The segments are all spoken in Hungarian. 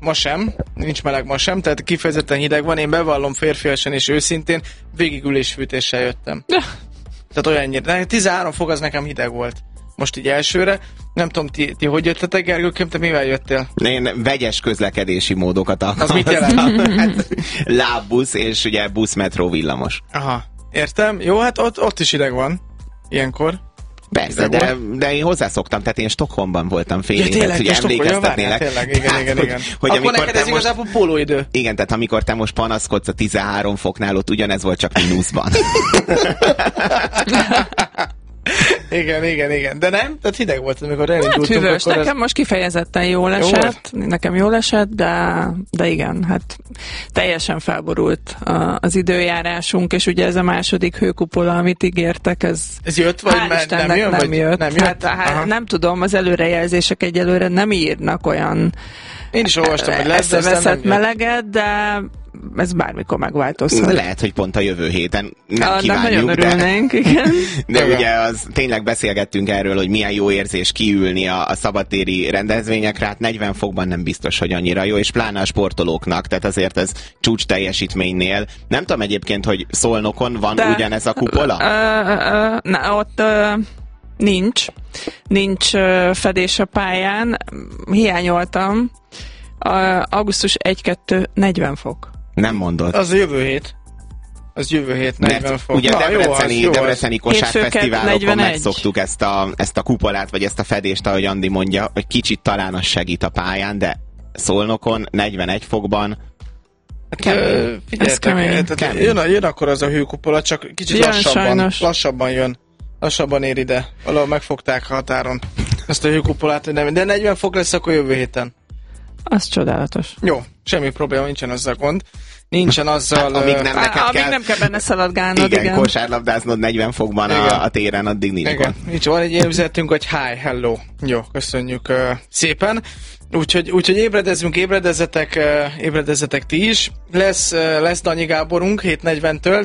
ma sem, nincs meleg ma sem, tehát kifejezetten hideg van, én bevallom férfiasan és őszintén, végigülésfűtéssel jöttem. Tehát olyannyira, 13 fok az nekem hideg volt. Most így elsőre. Nem tudom, ti hogy jöttetek, Gergőkém, te mivel jöttél? Én vegyes közlekedési módokat alkalmaztam. Az mit jelent? Hát, lábbusz és ugye busz, metró, villamos. Aha, értem. Jó, hát ott is hideg van. Ilyenkor. Persze, de én hozzászoktam, tehát én Stockholmban voltam fél évet, tényleg, ugye emlékeztetnélek. Tényleg, igen. Hogy akkor neked ez igazából pólóidő. Igen, tehát amikor te most panaszkodsz a 13 foknál, ott ugyanez volt, csak mínuszban. Igen. De nem? Tehát hideg volt, amikor elindultunk. Hát hűvös, nekem most kifejezetten jól esett. Nekem jól esett, de igen, hát teljesen felborult az időjárásunk, és ugye ez a második hőkupola, amit ígértek, ez jött, vagy nem jön? Nem jött. Hát nem tudom, az előrejelzések egyelőre nem írnak olyan én is olvastam, hogy lesz, eszeveszett meleget, de ez bármikor megváltozhat. Lehet, hogy pont a jövő héten nem kívánjuk. Nagyon örülnénk, igen. De ugye az tényleg beszélgettünk erről, hogy milyen jó érzés kiülni a szabadtéri rendezvényekre, hát 40 fokban nem biztos, hogy annyira jó, és pláne a sportolóknak, tehát azért ez csúcs teljesítménynél. Nem tudom egyébként, hogy Szolnokon van ugyanez a kupola? Ott nincs fedés a pályán, hiányoltam. Augusztus 1-2-40 fok. Nem mondod. Az jövő hét 40 fok. Ugye Debreceni kosárfesztiválokon megszoktuk ezt a kupolát, vagy ezt a fedést, ahogy Andi mondja, hogy kicsit talán az segít a pályán, de Szolnokon 41 fokban jön akkor az a hőkupola, csak kicsit lassabban jön. Lassabban ér ide. Valahol megfogták a határon ezt a hőkupolát, de 40 fok lesz akkor jövő héten. Az csodálatos. Jó, semmi probléma, nincsen azzal gond. Nincsen azzal... Amíg nem kell benne szaladgálnod. Igen, kosárlabdáznod 40 fokban a téren, addig nincs gond. Van egy üzenetünk, hogy hi, hello. Jó, köszönjük szépen. Úgyhogy ébredezzetek ti is. Lesz Danyi Gáborunk 7:40-től,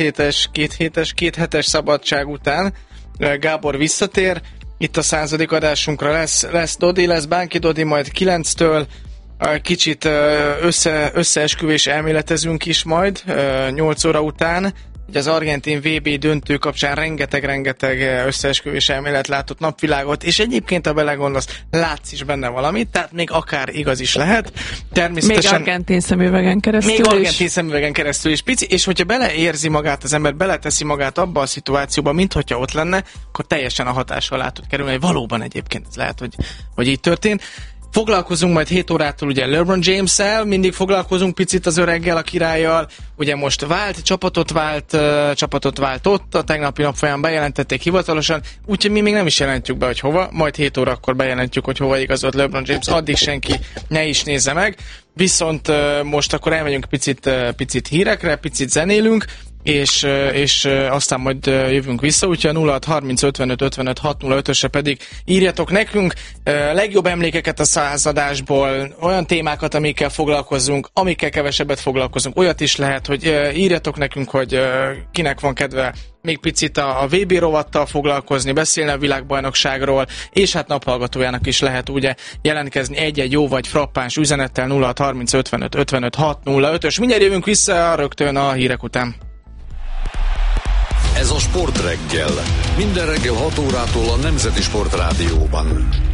két hetes szabadság után. Gábor visszatér. Itt a 100. adásunkra lesz Dodi, lesz Bánki Dodi, majd 9-től kicsit összeesküvés elméletezünk is majd 8 óra után. Ugye az argentin VB döntő kapcsán rengeteg összeesküvés elmélet látott napvilágot, és egyébként, ha belegondolsz, látsz is benne valamit, tehát még akár igaz is lehet. Természetesen, még argentin szemüvegen keresztül is pici, és hogyha beleérzi magát az ember, beleteszi magát abba a szituációba, mint hogyha ott lenne, akkor teljesen a hatás alá tud kerülni, hogy valóban egyébként ez lehet, hogy így történt. Foglalkozunk majd 7 órától ugye LeBron James-el, mindig foglalkozunk picit az öreggel, a királlyal, ugye most csapatot vált ott, a tegnapi nap folyamán bejelentették hivatalosan, úgyhogy mi még nem is jelentjük be, hogy hova, majd 7 órakor bejelentjük, hogy hova igazolt LeBron James, addig senki ne is nézze meg, viszont most akkor elmegyünk picit hírekre, picit zenélünk, és aztán majd jövünk vissza, úgyhogy a 0630 55 55 605-ösre pedig írjatok nekünk legjobb emlékeket a 100 adásból, olyan témákat, amikkel foglalkozunk, amikkel kevesebbet foglalkozunk, olyat is lehet, hogy írjatok nekünk, hogy kinek van kedve még picit a VB rovattal foglalkozni, beszélni a világbajnokságról, és hát naphallgatójának is lehet ugye jelentkezni egy-egy jó vagy frappáns üzenettel 0630 55 55 605-ös. Mindjárt jövünk vissza rögtön a hírek után. Ez a Sportreggel. Minden reggel 6 órától a Nemzeti Sportrádióban.